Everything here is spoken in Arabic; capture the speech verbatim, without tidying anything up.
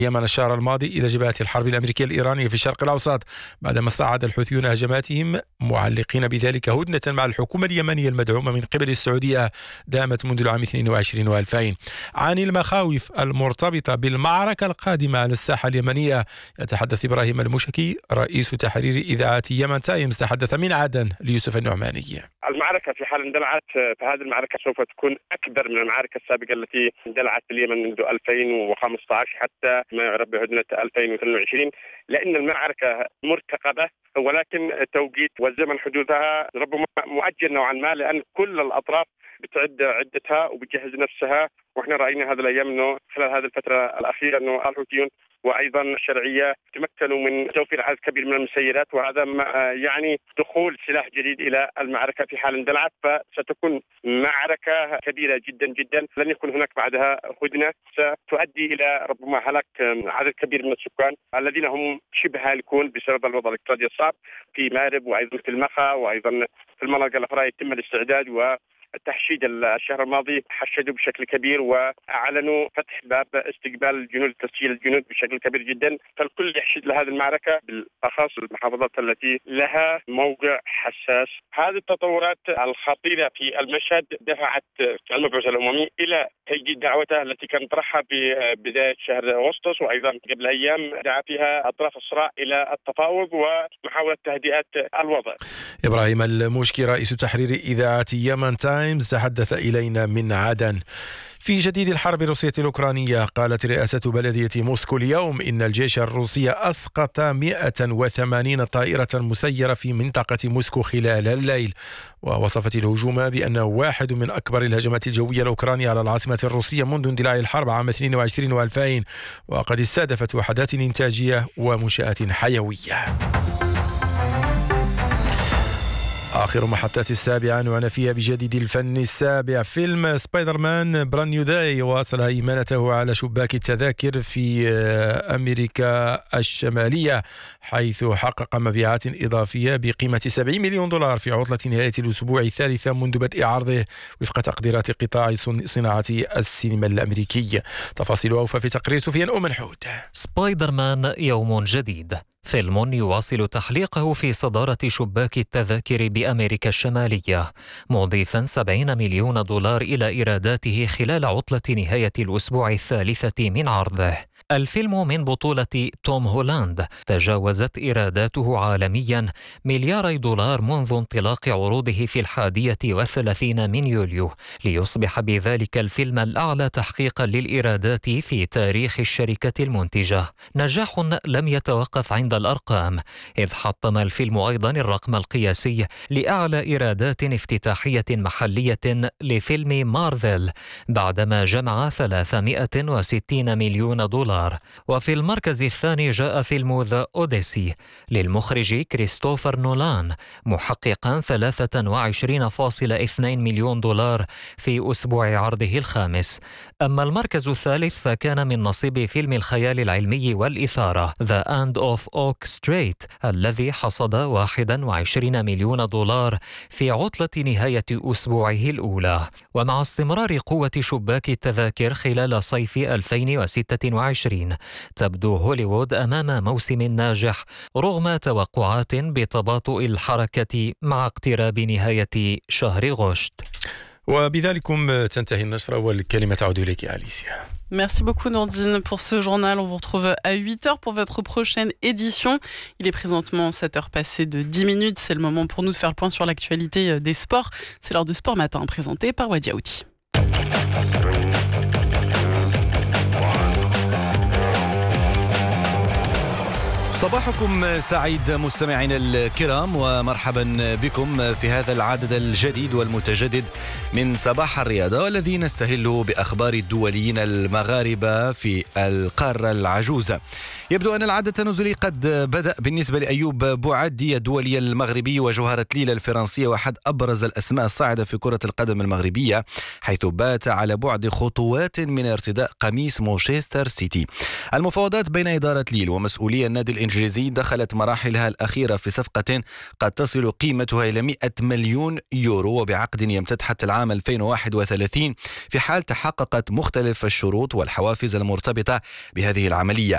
اليمن الشهر الماضي إلى جبهة الحرب الأمريكية الإيرانية في الشرق الأوسط بعدما صعد الحوثيون هجماتهم معلقين بذلك هدنة مع الحكومة اليمنية المدعومة من قبل السعودية دامت منذ العام اثنين وعشرين وألفين. عن المخاوف المرتبطة بالمعركة القادمة على الساحة اليمنية يتحدث إبراهيم المشكي رئيس تحرير إذاعة يمن تايمز، تحدث من عدن ليوسف النعماني. المعركة في حال اندلعت فهذه المعركة سوف تكون أكبر من المعركة السابقة التي اندلعت في اليمن منذ ألفين وخمسة عشر حتى ما يعرف بهدنة ألفين واثنين وعشرين، لأن المعركة مرتقبة ولكن التوقيت والزمن حدوثها ربما مؤجل نوعا ما، لأن كل الأطراف بتعد عدتها وبتجهز نفسها. واحنا راينا هذه الايام انه خلال هذه الفتره الاخيره انه الحوثيون وايضا الشرعيه تمكنوا من توفير عدد كبير من المسيرات، وهذا يعني دخول سلاح جديد الى المعركه في حال اندلعت، فستكون معركه كبيره جدا جدا. لن يكون هناك بعدها هدنه ستؤدي الى ربما هلاك عدد كبير من السكان الذين هم شبه هالكون بسبب الوضع الاقتصادي الصعب في مارب وايضا في المخا وايضا في المناطق الاخرى. يتم الاستعداد و التحشيد الشهر الماضي حشدوا بشكل كبير واعلنوا فتح باب استقبال الجنود، تسجيل الجنود بشكل كبير جدا، فالكل يحشد لهذه المعركه بالاخص المحافظات التي لها موقع حساس. هذه التطورات الخطيره في المشهد دفعت المبعوث الاممي الى تجديد دعوته التي كانت طرحها ببدايه شهر اغسطس، وايضا قبل ايام دعا فيها اطراف الصراع الى التفاوض ومحاوله تهدئه الوضع. ابراهيم المشكي رئيس تحرير اذاعه يمن تايمز تحدث إلينا من عدن. في جديد الحرب الروسية الأوكرانية، قالت رئاسة بلدية موسكو اليوم إن الجيش الروسي أسقط مئة وثمانين طائرة مسيرة في منطقة موسكو خلال الليل، ووصفت الهجوم بأنه واحد من أكبر الهجمات الجوية الأوكرانية على العاصمة الروسية منذ اندلاع الحرب عام اثنين وعشرين وألفين، وقد استهدفت وحدات إنتاجية ومنشآت حيوية. آخر محطات السابعة وأنا فيها بجديد الفن السابع. فيلم سبايدر مان براند نيو داي واصل هيمنته على شباك التذاكر في أمريكا الشمالية، حيث حقق مبيعات إضافية بقيمة سبعين مليون دولار في عطلة نهاية الأسبوع الثالثة منذ بدء عرضه وفق تقديرات قطاع صناعة السينما الأمريكي. تفاصيل أوفى في تقرير سفيان أم حود. سبايدر مان يوم جديد، فيلم يواصل تحليقه في صدارة شباك التذاكر بأمريكا الشمالية، مضيفا سبعين مليون دولار إلى إيراداته خلال عطلة نهاية الأسبوع الثالثة من عرضه. الفيلم من بطولة توم هولاند تجاوزت إيراداته عالميا ملياري دولار منذ انطلاق عروضه في الحادية والثلاثين من يوليو، ليصبح بذلك الفيلم الأعلى تحقيقا للإيرادات في تاريخ الشركة المنتجة. نجاح لم يتوقف عند الأرقام، إذ حطم الفيلم أيضا الرقم القياسي لأعلى إيرادات افتتاحية محلية لفيلم مارفل بعدما جمع ثلاثمائة وستين مليون دولار. وفي المركز الثاني جاء فيلم ذا أوديسي للمخرج كريستوفر نولان محققا ثلاثة وعشرين فاصلة اثنين مليون دولار في أسبوع عرضه الخامس. أما المركز الثالث فكان من نصيب فيلم الخيال العلمي والإثارة The End of Oak Street الذي حصد واحد وعشرين مليون دولار في عطلة نهاية أسبوعه الأولى. ومع استمرار قوة شباك التذاكر خلال صيف ألفين وستة وعشرين تبدو هوليوود أمام موسم ناجح رغم توقعات بتباطؤ الحركة مع اقتراب نهاية شهر غشت. وبذلكم تنتهي النشرة والكلمة تعود إليك أليسيا. Merci beaucoup Nandine pour ce journal. On vous retrouve à huit heures pour votre prochaine édition. Il est présentement sept heures passées de dix minutes. C'est le moment pour nous de faire le point sur l'actualité des sports. C'est l'heure de Sport Matin présenté par Wadi Aouti. صباحكم سعيد مستمعينا الكرام، ومرحبا بكم في هذا العدد الجديد والمتجدد من صباح الرياضة، والذي نستهل بأخبار الدوليين المغاربة في القارة العجوزة. يبدو أن العد التنازلي قد بدأ بالنسبة لأيوب بوعدي الدولي المغربي وجوهرة ليلى الفرنسية، وأحد أبرز الأسماء الصاعدة في كرة القدم المغربية، حيث بات على بعد خطوات من ارتداء قميص مانشستر سيتي. المفاوضات بين إدارة ليل ومسؤولي النادي الإنجليزي دخلت مراحلها الأخيرة في صفقة قد تصل قيمتها إلى مئة مليون يورو، وبعقد يمتد حتى العام ألفين وواحد وثلاثين في حال تحققت مختلف الشروط والحوافز المرتبطة بهذه العملية.